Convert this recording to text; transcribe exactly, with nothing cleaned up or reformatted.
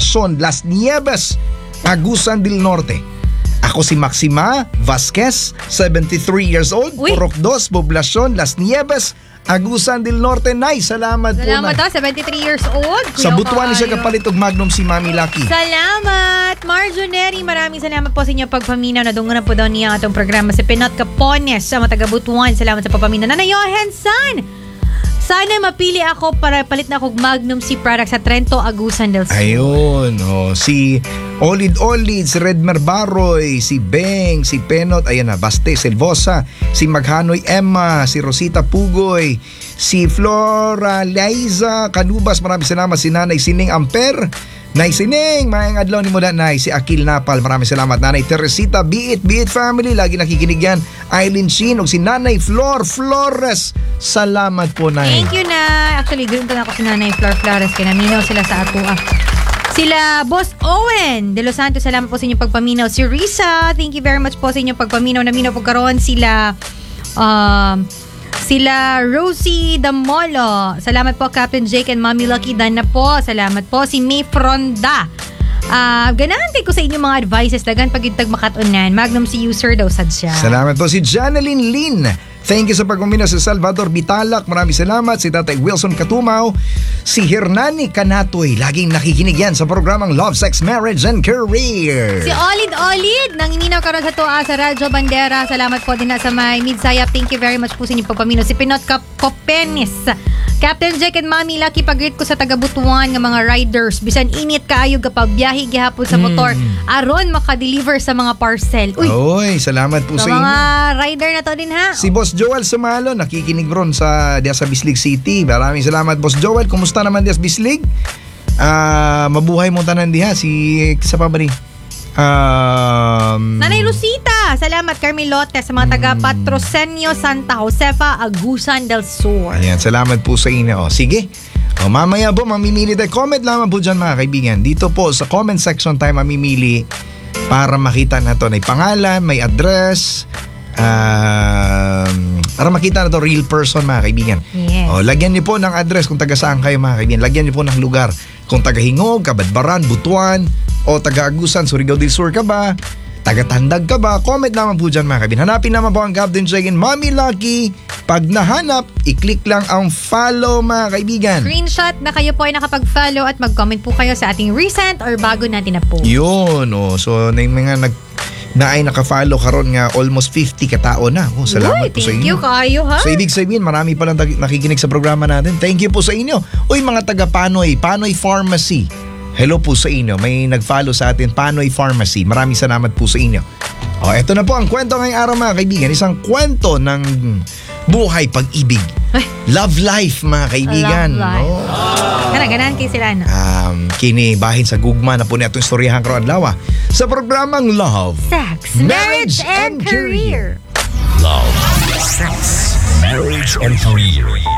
Poblacion, Las Nieves, Agusan del Norte. Ako si Maxima Vasquez, seventy-three years old, Uy. Purok dos, Poblacion, Las Nieves, Agusan del Norte. Nay, salamat, Salamat po, Nay. to, seventy-three years old. Sa Kuya Butuan siya Kayo. kapalit og Magnum si Mami Lucky. Salamat, Marjonery. Maraming salamat po sa inyo pagpaminaw. Nadungan na po daw niya atong programa si Pinot Capones sa mga taga-Butuan. Salamat sa pagpaminaw. Nanay Johansson, sana mapili ako para palit na akong Magnum C product sa Trento, Agusan del Sur. Ayun, oh, si Olid Olid, si Redmer Baroy, si Beng, si Penot, ayan na, Baste Silvosa, si Maghanoy Emma, si Rosita Pugoy, si Flora Liza Canubas, maraming salamat, si Nanay Sining Amper, Nay Sining, maayong adlaw ni mo na, Nay, si Akil Napal, maraming salamat, Nanay Teresita, Be It, Be It Family, lagi nakikinig yan, Aileen Shin, o si Nanay Flor Flores, salamat po, Nay. Thank you na. Actually, ganun na ako si Nanay Flor Flores. Kinaminaw sila sa ato. Ah. Sila Boss Owen de Los Santos, salamat po sa inyong pagpaminaw. Si Risa, thank you very much po sa inyong pagpaminaw. Naminaw po karoon sila um, sila Rosie Damolo. Salamat po Captain Jake and Mommy Lucky Dan na po. Salamat po. Si May Fronda. Uh, ganahan tayo ko sa inyong mga advices. Dagan pag yung tagmakatunan. Magnum si user daw sad siya. Salamat po si Janeline Lin. Thank you sa pagpamina si Salvador Bitalak. Maraming salamat. Si Tatay Wilson Katumaw. Si Hernani Kanatoy. Laging nakikinig yan sa programang Love, Sex, Marriage, and Career. Si Olid Olid, nangininaw karon sa toa sa Radyo Bandera. Salamat po din na sa may Midsayap. Thank you very much po sa inyong pagpamino. Si Pinot Cap Copenis. Captain Jack and Mommy Lucky, pag-greet ko sa taga-Butuan ng mga riders. Bisan init kaayo kapag biyahe gihapon sa motor. Mm. Aron makadeliver sa mga parcel. Uy, Oy, salamat po sa sa mga inyo. rider na to din ha. Si Boss Joel Sumalo, nakikinig ron sa diya sa Bislig City. Maraming salamat, Boss Joel. Kumusta naman diya sa Bislig? Ah, mabuhay mo tanan diha. Si, sa pa ba ni? Um, Nanay Rosita, salamat Carmelote sa mga taga Patrocinio, Santa Josefa, Agusan del Sur. Ayan, salamat po sa inyo. O, sige. O, mamaya po, mamimili tayo. Comment lamang po dyan, mga kaibigan. Dito po, sa comment section tayo mamimili para makita na to. May pangalan, may address, um, para makita na to real person, mga kaibigan. Yes. O, lagyan niyo po ng address kung taga saan kayo, mga kaibigan. Lagyan niyo po ng lugar. Kung taga Hingog, Kabadbaran, Butuan, o taga Agusan, Surigao del Sur ka ba? Taga Tandag ka ba? Comment naman po dyan, mga kaibigan. Hanapin naman po ang Captain Jake and Mommy Lucky. Pag nahanap, i-click lang ang follow, mga kaibigan. Screenshot na kayo po ay nakapag-follow at mag-comment po kayo sa ating recent or bago natin na post. Yun, oh. So, na yung mga nag na ay nakafollow karon nga almost fifty katao na. Oh, salamat Uy, po sa thank inyo. you kayo ha. So, ibig sabihin, marami palang tag- nakikinig sa programa natin. Thank you po sa inyo. Uy, mga taga Panoy, Panoy Pharmacy. Hello po sa inyo. May nag-follow sa atin, Panoy Pharmacy. Maraming salamat po sa inyo. O, eto na po ang kwento ngayong araw, mga kaibigan. Isang kwento ng buhay pag-ibig. Love life, mga kaibigan. Love life. No? Ganahan kayo sila na. Um, kini bahin sa gugma na po niya itong istoryahan karon adlaw sa programang Love, Sex, marriage, and career. Love, Sex, Marriage, and Career.